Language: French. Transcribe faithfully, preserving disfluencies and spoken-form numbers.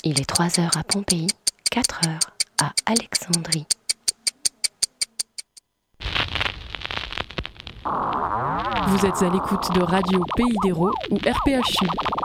Il est trois heures à Pompéi, quatre heures à Alexandrie. Vous êtes à l'écoute de Radio Pays d'Hérault ou R P H Sud.